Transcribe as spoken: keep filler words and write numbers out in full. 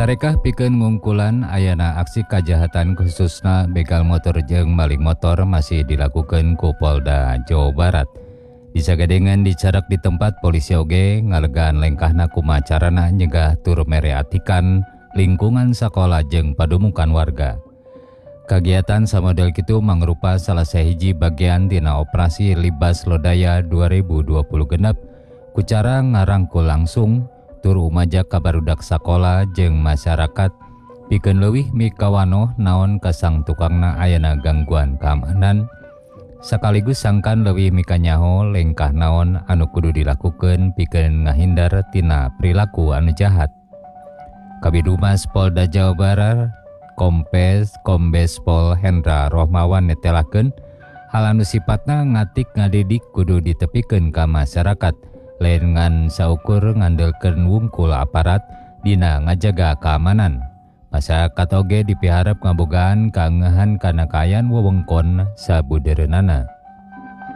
Tarekah pikeun ngungkulan ayana aksi kajahatan khususna begal motor jeung maling motor masih dilakukan ku Polda Jawa Barat. Disagadengan dicarak di tempat polisi oge ngalegaan lengkahna kumaha carana nyegah tur mereatikan lingkungan sakola jeung padumukan warga. Kagiatan samodel kitu mangrupa salah sahiji bagian tina operasi Libas Lodaya dua ribu dua puluh genep ku cara ngarangkul langsung tur umajak kabarudak sakola jeung masyarakat pikeun leuwih mikawanoh naon kasang tukangna ayana gangguan keamanan sakaligus sangkan leuwih mikanyaho lengkah naon anu kudu dilakukeun pikeun ngahindar tina perilaku anu jahat. Kabidumas Polda Jawa Barat Kompes Kombes Pol Hendra Rohmawan netelakeun hal anu sipatna ngatik ngadidik kudu ditepikeun ka masyarakat lain ngan saukur ngandelkeun wungkul aparat dina ngajaga keamanan. Masyarakat oge dipiharap ngabogaan kaangehan kana kaayaan wewengkon sabudereunana.